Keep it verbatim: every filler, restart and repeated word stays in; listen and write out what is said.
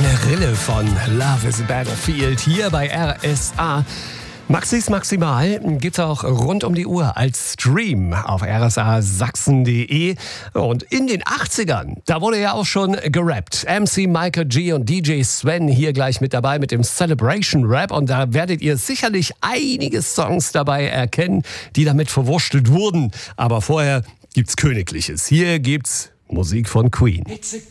Lange Rille von Love is a Battlefield hier bei R S A. Maxis Maximal gibt's auch rund um die Uhr als Stream auf r s a sachsen punkt d e. Und in den achtzigern, da wurde ja auch schon gerappt. M C Michael G und D J Sven hier gleich mit dabei mit dem Celebration Rap. Und da werdet ihr sicherlich einige Songs dabei erkennen, die damit verwurstelt wurden. Aber vorher gibt's Königliches. Hier gibt's Musik von Queen. It's a